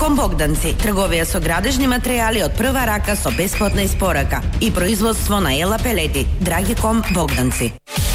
Dragicom Bogdanci, trgovija со gradежни материјали од прва рака со бесплатна испорака и производство на ела пелети. Dragicom Bogdanci.